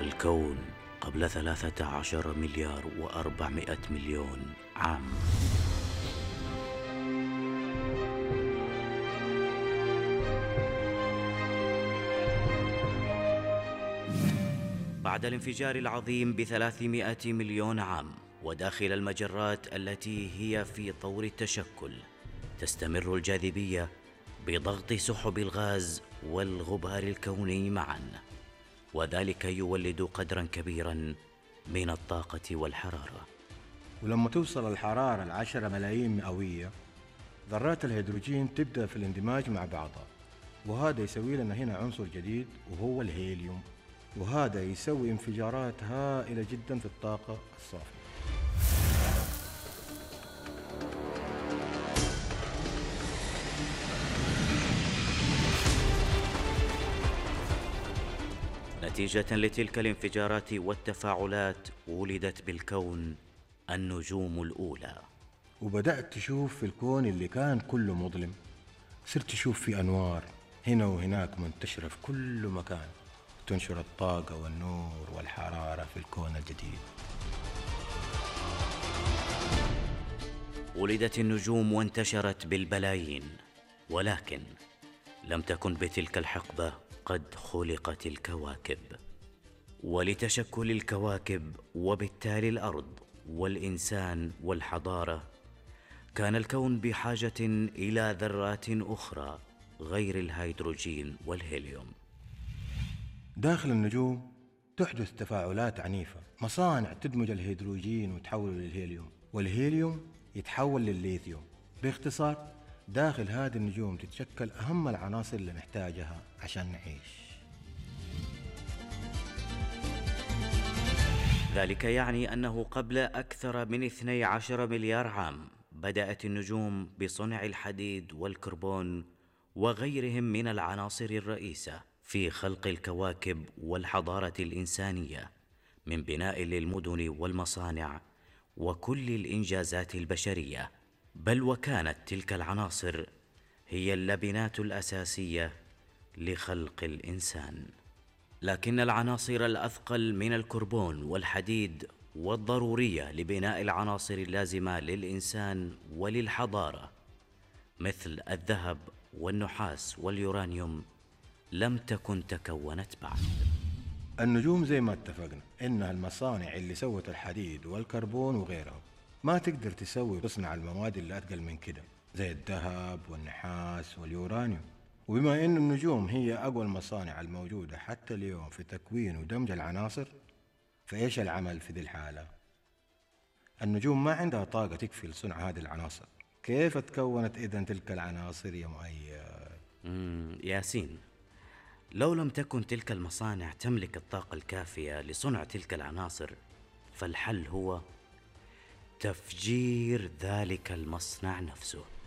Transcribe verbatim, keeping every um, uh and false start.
الكون قبل ثلاثة عشر مليار وأربعمائة مليون عام. بعد الانفجار العظيم بثلاثمائة مليون عام، وداخل المجرات التي هي في طور التشكل، تستمر الجاذبية بضغط سحب الغاز والغبار الكوني معا، وذلك يولد قدرا كبيرا من الطاقة والحرارة. ولما توصل الحرارة العشرة ملايين مئوية، ذرات الهيدروجين تبدأ في الاندماج مع بعضها، وهذا يسوي لنا هنا عنصر جديد وهو الهيليوم، وهذا يسوي انفجارات هائلة جدا في الطاقة الصافية. نتيجة لتلك الانفجارات والتفاعلات ولدت بالكون النجوم الأولى، وبدأت تشوف في الكون اللي كان كله مظلم، صرت تشوف في أنوار هنا وهناك منتشرة في كل مكان، تنشر الطاقة والنور والحرارة في الكون الجديد. ولدت النجوم وانتشرت بالبلايين، ولكن لم تكن بتلك الحقبة قد خلقت الكواكب. ولتشكل الكواكب وبالتالي الأرض والإنسان والحضارة، كان الكون بحاجة إلى ذرات أخرى غير الهيدروجين والهيليوم. داخل النجوم تحدث تفاعلات عنيفة، مصانع تدمج الهيدروجين وتحوله للهيليوم، والهيليوم يتحول للليثيوم. باختصار، داخل هذه النجوم تتشكل أهم العناصر اللي نحتاجها عشان نعيش. ذلك يعني أنه قبل أكثر من اثني عشر مليار عام بدأت النجوم بصنع الحديد والكربون وغيرهم من العناصر الرئيسة في خلق الكواكب والحضارة الإنسانية، من بناء للمدن والمصانع وكل الإنجازات البشرية. بل وكانت تلك العناصر هي اللبنات الأساسية لخلق الإنسان. لكن العناصر الأثقل من الكربون والحديد والضرورية لبناء العناصر اللازمة للإنسان وللحضارة، مثل الذهب والنحاس واليورانيوم، لم تكن تكونت بعد. النجوم زي ما اتفقنا إنها المصانع اللي سوت الحديد والكربون وغيرهم، ما تقدر تسوي وتصنع المواد اللي أثقل من كده زي الذهب والنحاس واليورانيوم. وبما إن النجوم هي أقوى المصانع الموجودة حتى اليوم في تكوين ودمج العناصر، فإيش العمل في ذي الحالة؟ النجوم ما عندها طاقة تكفي لصنع هذه العناصر. كيف تكونت إذن تلك العناصر يا مؤيد؟ مم ياسين، لو لم تكن تلك المصانع تملك الطاقة الكافية لصنع تلك العناصر، فالحل هو تفجير ذلك المصنع نفسه.